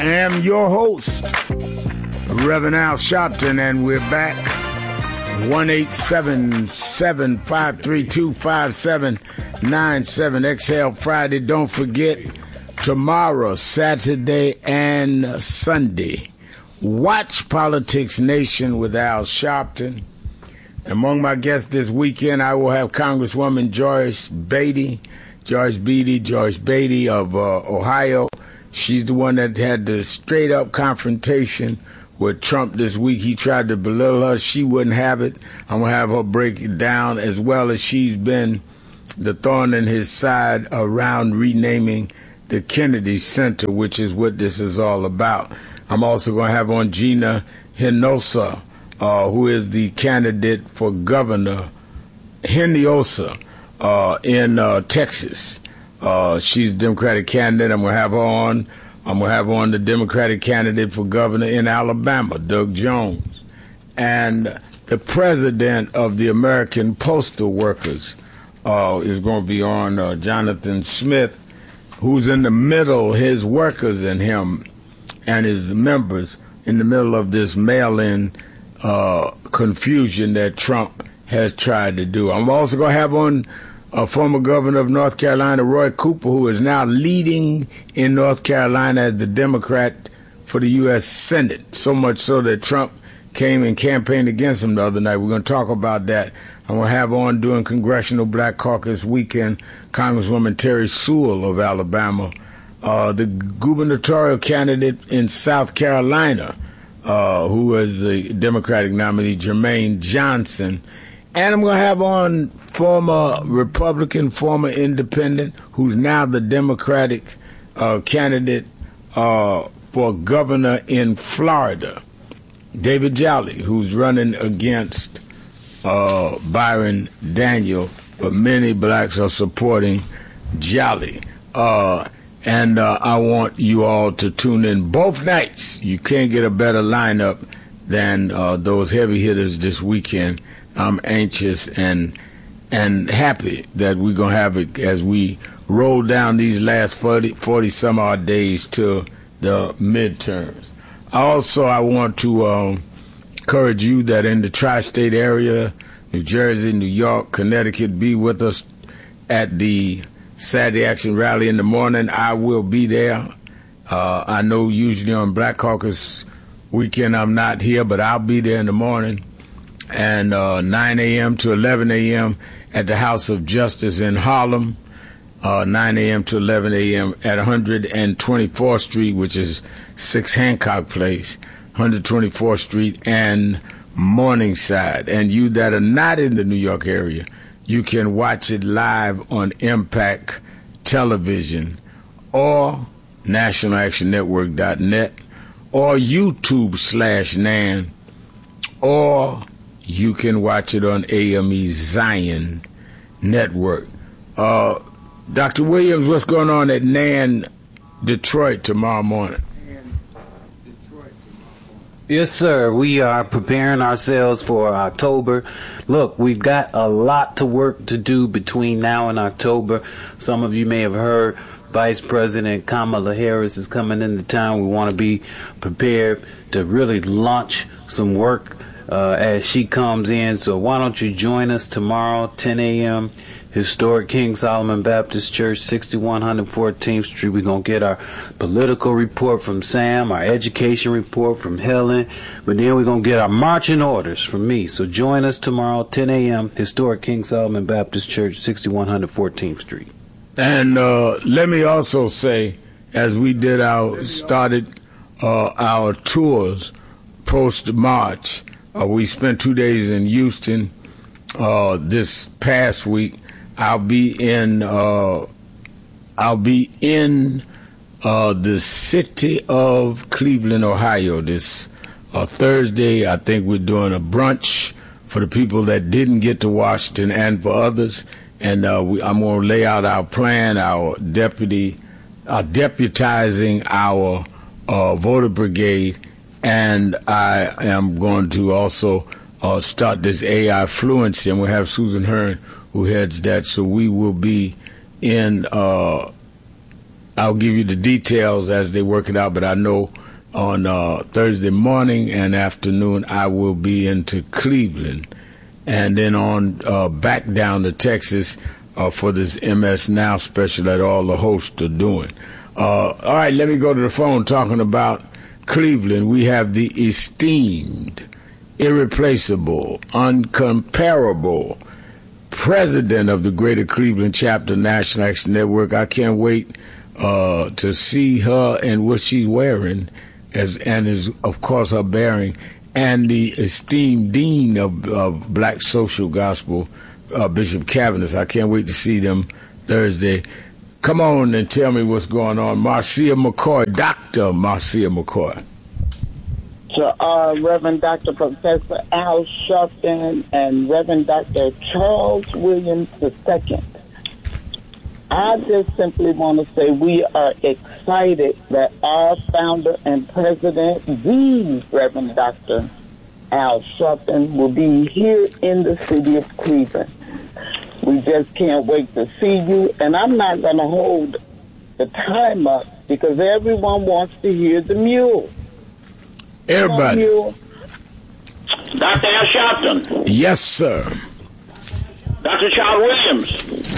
am your host, Reverend Al Sharpton, and we're back. 1-877-532-5797. Exhale Friday. Don't forget, tomorrow, Saturday and Sunday, watch Politics Nation with Al Sharpton. Among my guests this weekend, I will have Congresswoman Joyce Beatty of Ohio. She's the one that had the straight-up confrontation with Trump this week. He tried to belittle her. She wouldn't have it. I'm going to have her break it down, as well as she's been the thorn in his side around renaming the Kennedy Center, which is what this is all about. I'm also going to have on Gina Hinojosa, who is the candidate for governor, Hinojosa, in Texas. She's a Democratic candidate. I'm going to have her on. I'm going to have on the Democratic candidate for governor in Alabama, Doug Jones. And the president of the American Postal Workers is going to be on, Jonathan Smith, who's in the middle, his workers and him and his members, in the middle of this mail-in confusion that Trump has tried to do. I'm also going to have on former governor of North Carolina, Roy Cooper, who is now leading in North Carolina as the Democrat for the U.S. Senate, so much so that Trump came and campaigned against him the other night. We're going to talk about that. I'm going to have on during Congressional Black Caucus weekend Congresswoman Terry Sewell of Alabama, the gubernatorial candidate in South Carolina, who is the Democratic nominee, Jermaine Johnson. And I'm going to have on former Republican, former independent, who's now the Democratic candidate for governor in Florida, David Jolly, who's running against Byron Daniel, but many blacks are supporting Jolly. And I want you all to tune in both nights. You can't get a better lineup than those heavy hitters this weekend. I'm anxious and happy that we're going to have it as we roll down these last 40 some odd days to the midterms. I want to encourage you that in the tri-state area, New Jersey, New York, Connecticut, be with us at the Saturday Action Rally in the morning. I will be there. I know usually on Black Caucus weekend I'm not here, but I'll be there in the morning. And 9 a.m. to 11 a.m. at the House of Justice in Harlem, 9 a.m. to 11 a.m. at 124th Street, which is 6 Hancock Place, 124th Street and Morningside. And you that are not in the New York area, you can watch it live on Impact Television or NationalActionNetwork.net or YouTube/NAN, or you can watch it on AME Zion Network. Dr. Williams, what's going on at NAN Detroit tomorrow morning? Yes, sir. We are preparing ourselves for October. Look, we've got a lot to work to do between now and October. Some of you may have heard Vice President Kamala Harris is coming into town. We want to be prepared to really launch some work as she comes in. So why don't you join us tomorrow, 10 a.m., historic King Solomon Baptist Church, 6100 14th Street. We're going to get our political report from Sam, our education report from Helen, but then we're going to get our marching orders from me. So join us tomorrow, 10 a.m., historic King Solomon Baptist Church, 6100 14th Street. And let me also say, as we did started our tours post-March, we spent 2 days in Houston this past week. I'll be in the city of Cleveland, Ohio this Thursday. I think we're doing a brunch for the people that didn't get to Washington and for others. And I'm going to lay out our plan, our deputizing our voter brigade. And I am going to also start this AI Fluency, and we'll have Susan Hearn who heads that. So we will be in I'll give you the details as they work it out, but I know on Thursday morning and afternoon I will be into Cleveland, and then on back down to Texas for this MS Now special that all the hosts are doing. All right, let me go to the phone. Talking about Cleveland, we have the esteemed, irreplaceable, uncomparable president of the Greater Cleveland Chapter National Action Network. I can't wait to see her and what she's wearing, and is of course her bearing, and the esteemed dean of Black Social Gospel, Bishop Cavaniss. I can't wait to see them Thursday. Come on and tell me what's going on. Marcia McCoy, Dr. Marcia McCoy. Reverend Dr. Professor Al Sharpton and Reverend Dr. Charles Williams II. I just simply want to say we are excited that our founder and president, the Reverend Dr. Al Sharpton, will be here in the city of Cleveland. We just can't wait to see you, and I'm not going to hold the time up because everyone wants to hear the mule. Everybody. Dr. Al Sharpton. Yes, sir. Dr. Charles Williams.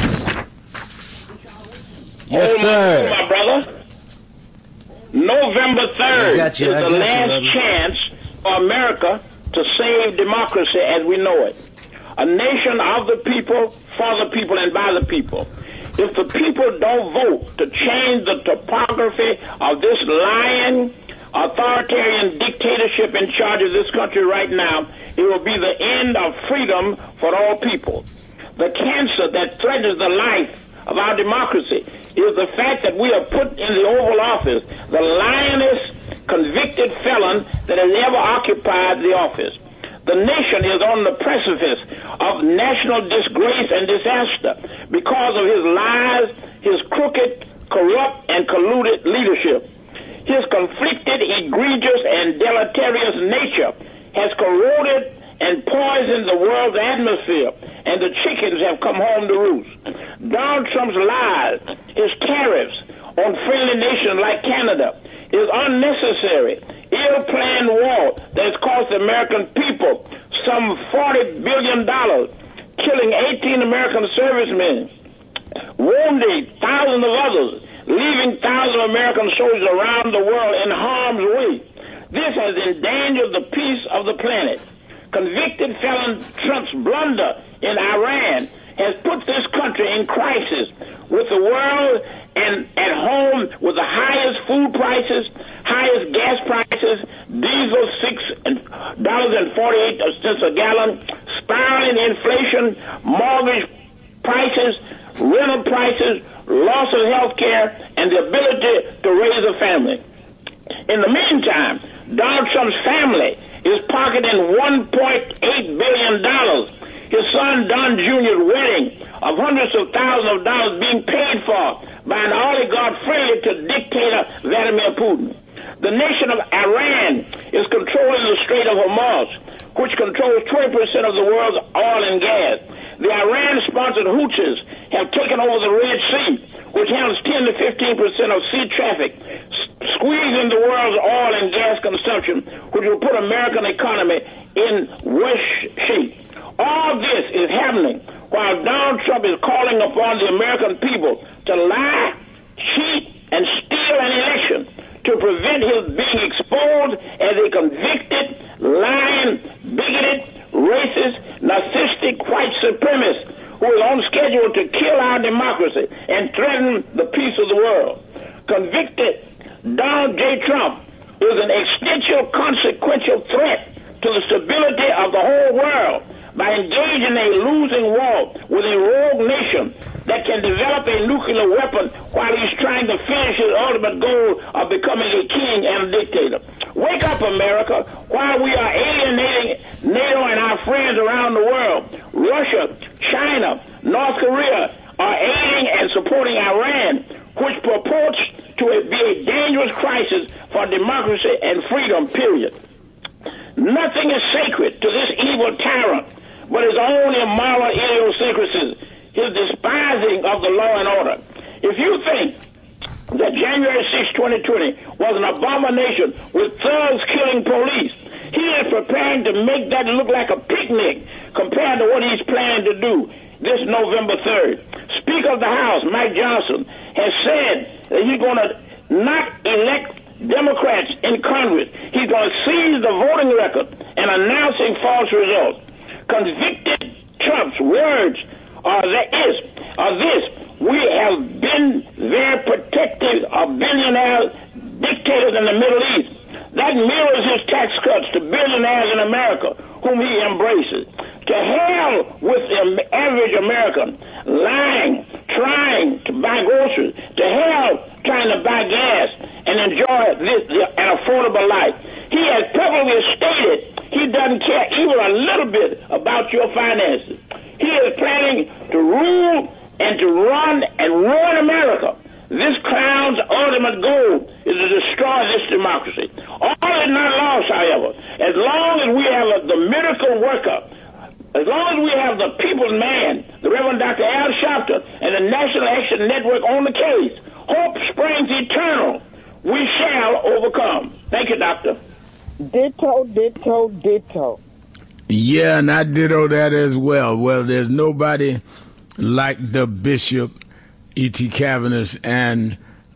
Yes, sir. My brother. November 3rd is the last chance for America to save democracy as we know it. A nation of the people, for the people, and by the people. If the people don't vote to change the topography of this lying, authoritarian dictatorship in charge of this country right now, it will be the end of freedom for all people. The cancer that threatens the life of our democracy is the fact that we have put in the Oval Office the lionest convicted felon that has ever occupied the office. The nation is on the precipice of national disgrace and disaster because of his lies, his crooked, corrupt, and colluded leadership. His conflicted, egregious, and deleterious nature has corroded and poisoned the world's atmosphere, and the chickens have come home to roost. Donald Trump's lies, his tariffs on friendly nations like Canada, is unnecessary, ill-planned war that has cost the American people some $40 billion, killing 18 American servicemen, wounding thousands of others, leaving thousands of American soldiers around the world in harm's way. This has endangered the peace of the planet. Convicted felon Trump's blunder in Iran has put this country in crisis, with the world and at home with the highest food prices, highest gas prices, diesel $6.48 a gallon, spiraling inflation, mortgage prices, rental prices, loss of health care, and the ability to raise a family. In the meantime, Donald Trump's family is pocketing $1.8 billion. His son Don Jr.'s wedding of hundreds of thousands of dollars being paid for by an oligarch friendly to dictator Vladimir Putin. The nation of Iran is controlling the Strait of Hormuz, which controls 20% of the world's oil and gas. The Iran-sponsored Houthis have taken over the Red Sea, which handles 10 to 15% of sea traffic, squeezing the world's oil and gas consumption, which will put American economy in worse shape. All this is happening while Donald Trump is calling upon the American people to lie, cheat, and steal an election to prevent his being exposed as a convicted, lying, bigoted, racist, narcissistic white supremacist who is on schedule to kill our democracy and threaten the peace of the world. Convicted Donald J. Trump is an existential, consequential threat to the stability of the whole world by engaging a losing war with a rogue nation that can develop a nuclear weapon while he's trying to finish his ultimate goal of becoming a king and a dictator. Wake up, America, while we are alienating NATO and our friends around the world. Russia, China, North Korea are aiding and supporting Iran, which purports to be a dangerous crisis for democracy and freedom, period. Nothing is sacred to this evil tyrant but his own immoral idiosyncrasies, his despising of the law and order. If you think that January 6, 2020 was an abomination with thugs killing police. He is preparing to make that look like a picnic compared to what he's planning to do this November 3rd. Speaker of the House, Mike Johnson, has said that he's going to not elect Democrats in Congress. He's going to seize the voting record and announcing false results. Convicted Trump's words are this: we have been very protective of billionaire dictators in the Middle East. That mirrors his tax cuts to billionaires in America, whom he embraces. To hell with the average American, lying, trying to buy groceries. To hell trying to buy gas and enjoy an affordable life. He has publicly stated he doesn't care even a little bit about your finances. He is planning to rule and to run and ruin America. This clown's ultimate goal is to destroy this democracy. All is not lost, however. As long as we have the miracle worker, as long as we have the people's man, the Reverend Dr. Al Sharpton, and the National Action Network on the case, hope springs eternal. We shall overcome. Thank you, Doctor. Ditto, ditto, ditto. Yeah, and I ditto that as well. Well, there's nobody like the Bishop E.T. Cavanish and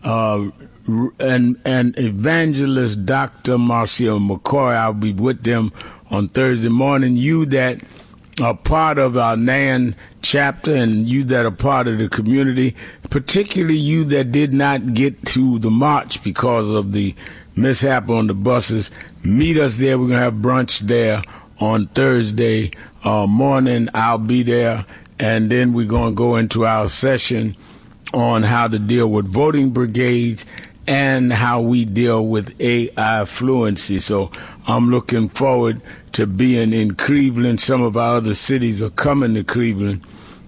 evangelist Dr. Marcia McCoy. I'll be with them on Thursday morning. You that are part of our NAN chapter and you that are part of the community, particularly you that did not get to the march because of the mishap on the buses, meet us there. We're going to have brunch there on Thursday morning. I'll be there, and then we're going to go into our session on how to deal with voting brigades and how we deal with AI fluency. So I'm looking forward to being in Cleveland. Some of our other cities are coming to Cleveland,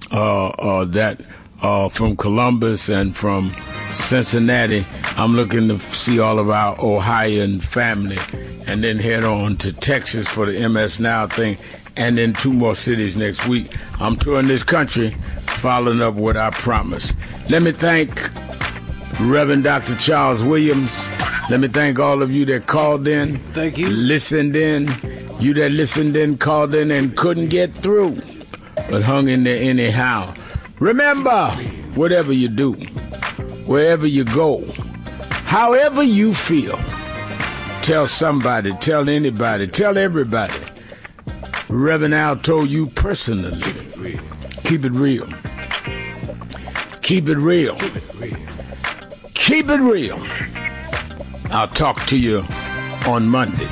from Columbus and from Cincinnati. I'm looking to see all of our Ohioan family and then head on to Texas for the MS Now thing, and then 2 more cities next week. I'm touring this country, following up what I promised. Let me thank Reverend Dr. Charles Williams. Let me thank all of you that called in. Thank you. Listened in. You that listened in, called in, and couldn't get through, but hung in there anyhow. Remember, whatever you do, wherever you go, however you feel, tell somebody, tell anybody, tell everybody. Reverend Al told you personally, keep it real. Keep it real. Keep it real. I'll talk to you on Monday.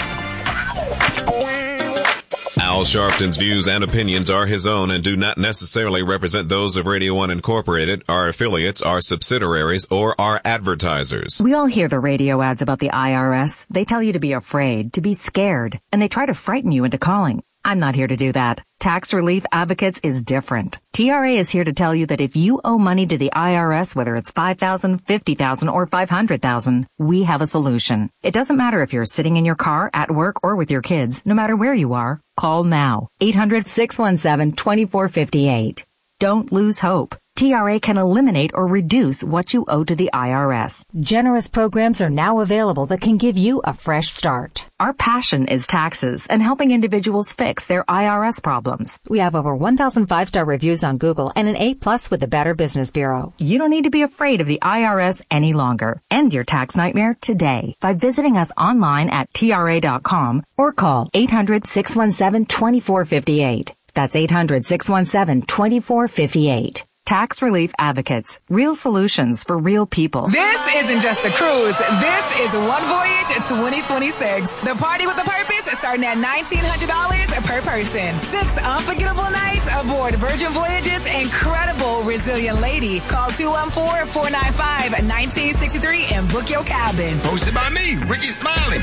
Al Sharpton's views and opinions are his own and do not necessarily represent those of Radio 1 Incorporated, our affiliates, our subsidiaries, or our advertisers. We all hear the radio ads about the IRS. They tell you to be afraid, to be scared, and they try to frighten you into calling. I'm not here to do that. Tax Relief Advocates is different. TRA is here to tell you that if you owe money to the IRS, whether it's $5,000, $50,000, or $500,000, we have a solution. It doesn't matter if you're sitting in your car, at work, or with your kids. No matter where you are, call now. 800-617-2458. Don't lose hope. TRA can eliminate or reduce what you owe to the IRS. Generous programs are now available that can give you a fresh start. Our passion is taxes and helping individuals fix their IRS problems. We have over 1,000 5-star reviews on Google and an A+ with the Better Business Bureau. You don't need to be afraid of the IRS any longer. End your tax nightmare today by visiting us online at TRA.com or call 800-617-2458. That's 800-617-2458. Tax Relief Advocates. Real solutions for real people. This isn't just a cruise. This is One Voyage 2026. The party with a purpose starting at $1,900 per person. 6 unforgettable nights aboard Virgin Voyage's incredible Resilient Lady. Call 214-495-1963 and book your cabin. Hosted by me, Ricky Smiley.